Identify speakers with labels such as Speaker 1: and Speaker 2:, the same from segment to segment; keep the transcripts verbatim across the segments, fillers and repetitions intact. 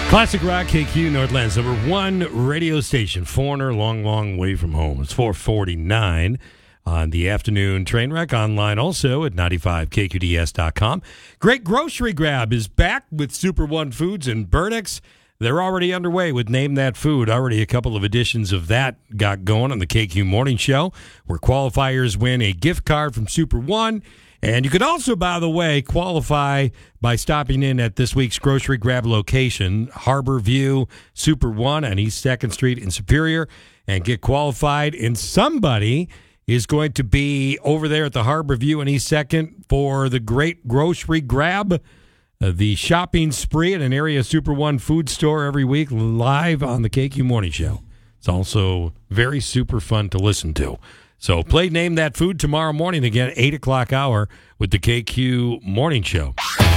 Speaker 1: Classic Rock K Q, Northland's number one radio station. Foreigner, long, long way from home. It's four forty-nine on the afternoon train wreck. Online also at ninety-five K Q D S dot com. Great Grocery Grab is back with Super One Foods and Burdick's. They're already underway with Name That Food. Already a couple of editions of that got going on the K Q Morning Show, where qualifiers win a gift card from Super One. And you could also, by the way, qualify by stopping in at this week's Grocery Grab location, Harbor View Super One on East second Street in Superior, and get qualified. And somebody is going to be over there at the Harbor View and East second for the Great Grocery Grab, uh, the shopping spree at an area Super One food store every week, live on the K Q Morning Show. It's also very super fun to listen to. So play Name That Food tomorrow morning again, eight o'clock hour with the K Q Morning Show.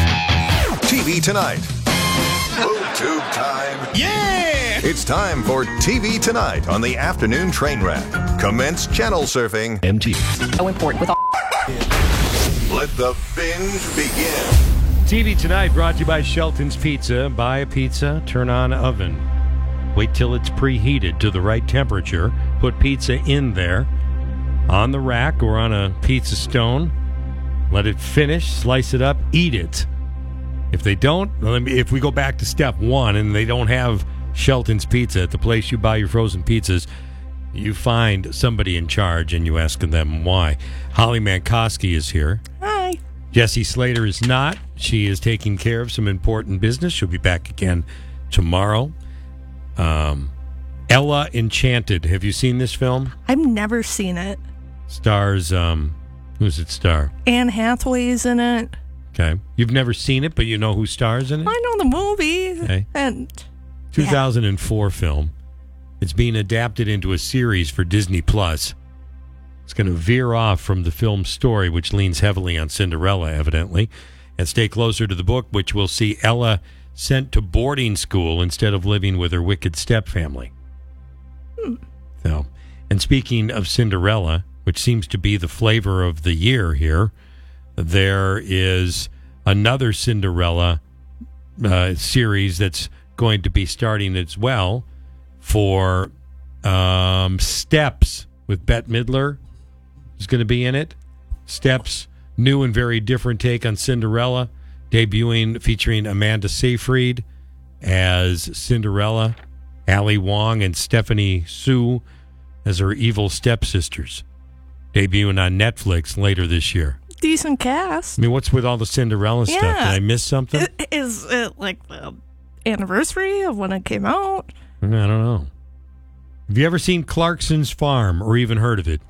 Speaker 2: T V Tonight. BoobTube time.
Speaker 3: Yeah!
Speaker 2: It's time for T V Tonight on the afternoon train wreck. Commence channel surfing.
Speaker 3: M T.
Speaker 4: So important with all.
Speaker 2: Let the binge begin.
Speaker 1: T V Tonight brought to you by Shelton's Pizza. Buy a pizza, turn on oven. Wait till it's preheated to the right temperature. Put pizza in there on the rack or on a pizza stone. Let it finish, slice it up, eat it. If they don't, if we go back to step one and they don't have Shelton's Pizza at the place you buy your frozen pizzas, you find somebody in charge and you ask them why. Holly Mankoski is here.
Speaker 5: Hi.
Speaker 1: Jessie Slater is not. She is taking care of some important business. She'll be back again tomorrow. Um, Ella Enchanted. Have you seen this film?
Speaker 5: I've never seen it.
Speaker 1: Stars, um, who's it star?
Speaker 5: Anne Hathaway's in it.
Speaker 1: Okay. You've never seen it, but you know who stars in it?
Speaker 5: I know the movie.
Speaker 1: Okay.
Speaker 5: And
Speaker 1: two thousand four film. It's being adapted into a series for Disney Plus. It's going to veer off from the film's story, which leans heavily on Cinderella, evidently, and stay closer to the book, which will see Ella sent to boarding school instead of living with her wicked stepfamily.
Speaker 5: Hmm.
Speaker 1: So, and speaking of Cinderella, which seems to be the flavor of the year here, there is another Cinderella uh, series that's going to be starting as well for um, Steps with Bette Midler is going to be in it. Steps, new and very different take on Cinderella, debuting featuring Amanda Seyfried as Cinderella, Ali Wong and Stephanie Sue as her evil stepsisters, debuting on Netflix later this year.
Speaker 5: Decent cast.
Speaker 1: I mean, what's with all the Cinderella stuff?
Speaker 5: Yeah.
Speaker 1: Did I miss something?
Speaker 5: I- Is it like the anniversary of when it came out?
Speaker 1: I don't know. Have you ever seen Clarkson's Farm or even heard of it?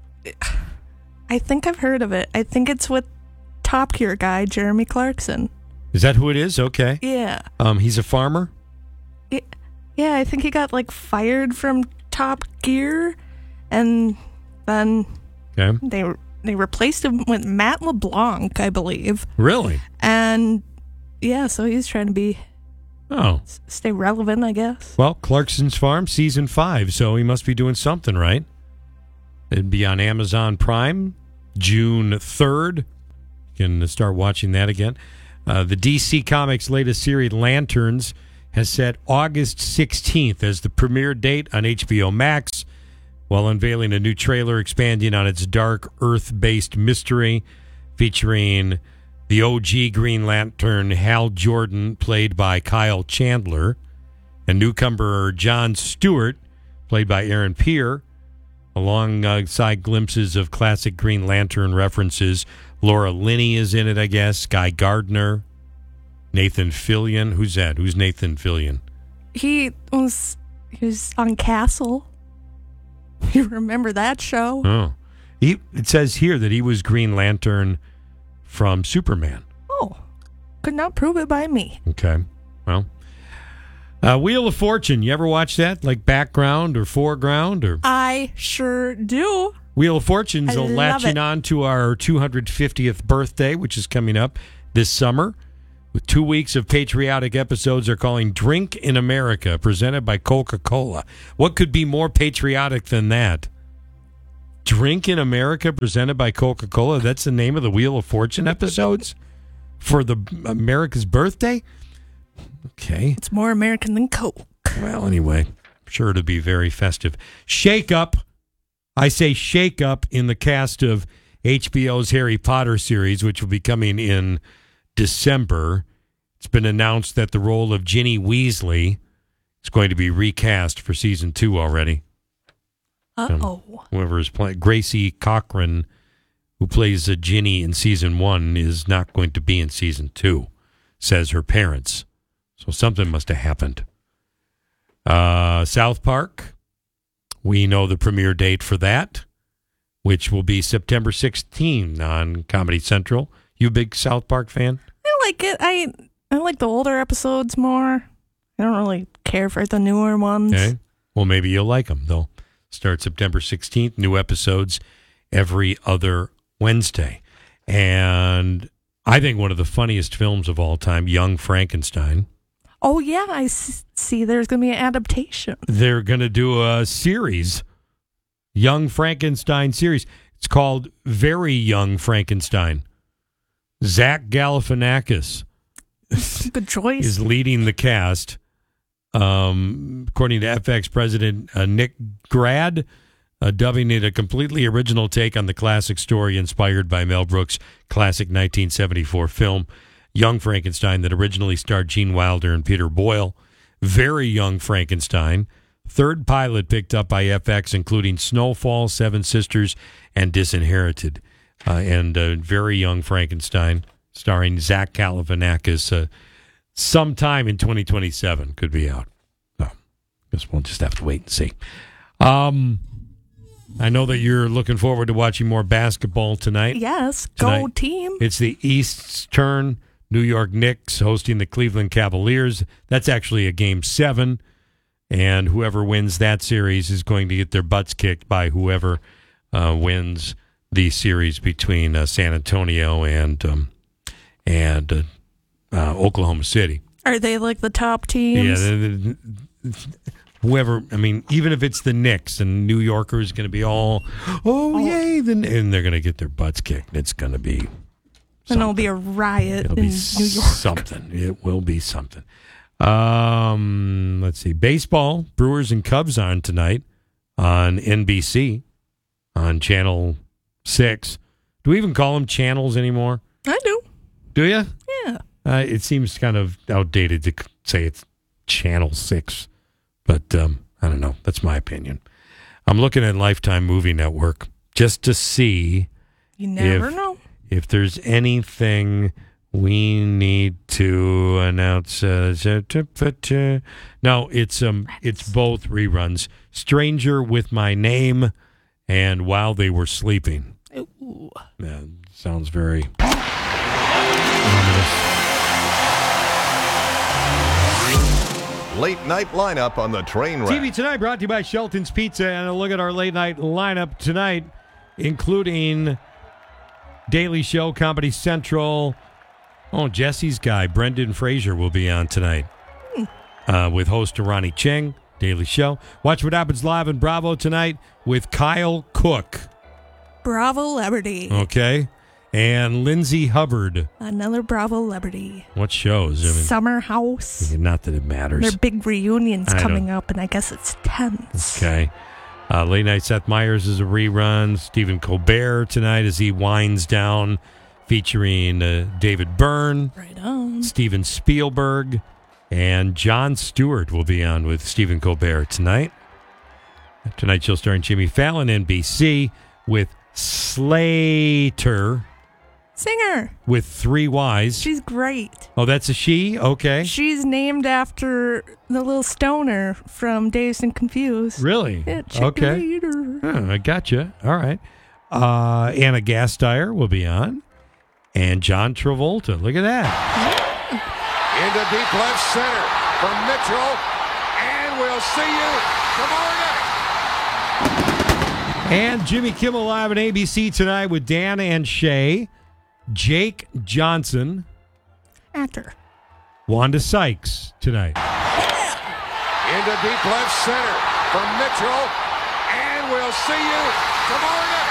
Speaker 5: I think I've heard of it. I think it's with Top Gear guy Jeremy Clarkson.
Speaker 1: Is that who it is? Okay.
Speaker 5: Yeah.
Speaker 1: Um, he's a farmer?
Speaker 5: Yeah, yeah, I think he got like fired from Top Gear, and then
Speaker 1: Okay.
Speaker 5: they they replaced him with Matt LeBlanc, I believe.
Speaker 1: Really?
Speaker 5: And yeah, so he's trying to be
Speaker 1: Oh.
Speaker 5: stay relevant, I guess.
Speaker 1: Well, Clarkson's Farm, season five, so he must be doing something, right? It'd be on Amazon Prime, June third. You can start watching that again. Uh, the D C Comics' latest series, Lanterns, has set August sixteenth as the premiere date on H B O Max, while unveiling a new trailer expanding on its dark Earth-based mystery, featuring the O G Green Lantern Hal Jordan, played by Kyle Chandler, and newcomer John Stewart, played by Aaron Peer, alongside glimpses of classic Green Lantern references. Laura Linney is in it, I guess. Guy Gardner. Nathan Fillion. Who's that? Who's Nathan Fillion?
Speaker 5: He was he was on Castle. You remember that show?
Speaker 1: Oh. He, it says here that he was Green Lantern from Superman.
Speaker 5: Oh, could not prove it by me.
Speaker 1: Okay. Well, uh, Wheel of Fortune. You ever watch that? Like background or foreground? Or
Speaker 5: I sure do.
Speaker 1: Wheel of Fortune's
Speaker 5: I love
Speaker 1: latching
Speaker 5: it.
Speaker 1: on to our two hundred fiftieth birthday, which is coming up this summer. With two weeks of patriotic episodes they're calling Drink in America, presented by Coca-Cola. What could be more patriotic than that? Drink in America, presented by Coca-Cola. That's the name of the Wheel of Fortune episodes for the America's birthday? Okay.
Speaker 5: It's more American than Coke.
Speaker 1: Well, anyway, sure to be very festive. Shake up. I say shake up in the cast of H B O's Harry Potter series, which will be coming in December. It's been announced that the role of Ginny Weasley is going to be recast for season two already.
Speaker 5: Uh-oh.
Speaker 1: Um, whoever is playing, Gracie Cochran, who plays a Ginny in season one, is not going to be in season two, says her parents. So something must have happened. Uh, South Park, we know the premiere date for that, which will be September sixteenth on Comedy Central. You a big South Park fan?
Speaker 5: I like it. I I like the older episodes more. I don't really care for the newer ones.
Speaker 1: Okay. Well, maybe you'll like them. They'll start September sixteenth. New episodes every other Wednesday. And I think one of the funniest films of all time, Young Frankenstein.
Speaker 5: Oh, yeah. I s- see there's going to be an adaptation.
Speaker 1: They're going to do a series, Young Frankenstein series. It's called Very Young Frankenstein. Zach Galifianakis
Speaker 5: Good choice.
Speaker 1: is leading the cast. Um, according to F X president uh, Nick Grad, uh, dubbing it a completely original take on the classic story inspired by Mel Brooks' classic nineteen seventy-four film, Young Frankenstein, that originally starred Gene Wilder and Peter Boyle. Very Young Frankenstein. Third pilot picked up by F X, including Snowfall, Seven Sisters, and Disinherited. Uh, and uh, Very Young Frankenstein, starring Zach Galifianakis, uh, sometime in twenty twenty-seven could be out. So, guess we'll just have to wait and see. Um, I know that you're looking forward to watching more basketball tonight.
Speaker 5: Yes. Go
Speaker 1: Tonight.
Speaker 5: team.
Speaker 1: It's the East's turn. New York Knicks hosting the Cleveland Cavaliers. That's actually a game seven. And whoever wins that series is going to get their butts kicked by whoever uh, wins the series between uh, San Antonio and um, and uh, uh, Oklahoma City.
Speaker 5: Are they like the top teams?
Speaker 1: Yeah, the, the, whoever. I mean, even if it's the Knicks and New Yorker is going to be all, oh,
Speaker 5: Oh.
Speaker 1: yay, then and they're going to get their butts kicked. It's going to be.
Speaker 5: And it'll be a riot
Speaker 1: It'll
Speaker 5: in
Speaker 1: be
Speaker 5: New York.
Speaker 1: something. It will be something. Um, let's see. Baseball, Brewers and Cubs on tonight on N B C on Channel six. Do we even call them channels anymore?
Speaker 5: I do.
Speaker 1: Do you?
Speaker 5: Yeah.
Speaker 1: Uh, it seems kind of outdated to c- say it's Channel six. But um, I don't know. That's my opinion. I'm looking at Lifetime Movie Network just to see
Speaker 5: You never
Speaker 1: If-
Speaker 5: know.
Speaker 1: if there's anything we need to announce. Uh, no, it's um, it's both reruns. Stranger with My Name and While They Were Sleeping.
Speaker 5: Ooh.
Speaker 1: Yeah, sounds very ominous.
Speaker 2: Late night lineup on the train wreck.
Speaker 1: T V Tonight brought to you by Shelton's Pizza. And a look at our late night lineup tonight, including Daily Show, Comedy Central. Oh, Jesse's guy, Brendan Fraser, will be on tonight uh, with host Ronnie Cheng, Daily Show. Watch What Happens Live in Bravo tonight with Kyle Cook.
Speaker 5: Bravo Liberty.
Speaker 1: Okay. And Lindsay Hubbard.
Speaker 5: Another Bravo Liberty.
Speaker 1: What shows? I mean,
Speaker 5: Summer House.
Speaker 1: not that it matters.
Speaker 5: Their big reunions
Speaker 1: I
Speaker 5: coming
Speaker 1: don't-
Speaker 5: up, and I guess it's tense.
Speaker 1: Okay. Uh, late night Seth Meyers is a rerun. Stephen Colbert tonight as he winds down, featuring uh, David Byrne,
Speaker 5: Right on.
Speaker 1: Steven Spielberg, and Jon Stewart will be on with Stephen Colbert tonight. Tonight she'll star in Jimmy Fallon, N B C, with Slater,
Speaker 5: Singer.
Speaker 1: with three Y's.
Speaker 5: She's great.
Speaker 1: Oh, that's a she? Okay.
Speaker 5: She's named after the little stoner from Dazed and Confused.
Speaker 1: Really?
Speaker 5: Yeah, check
Speaker 1: Okay.
Speaker 5: it later.
Speaker 1: Oh, I gotcha. All right. Uh, Anna Gasteyer will be on. And John Travolta. Look at that.
Speaker 3: Into deep left center from Mitchell. And we'll see you tomorrow night.
Speaker 1: And Jimmy Kimmel Live on A B C tonight with Dan and Shay, Jake Johnson,
Speaker 5: Actor.
Speaker 1: Wanda Sykes tonight.
Speaker 3: Into deep left center from Mitchell. And we'll see you tomorrow night.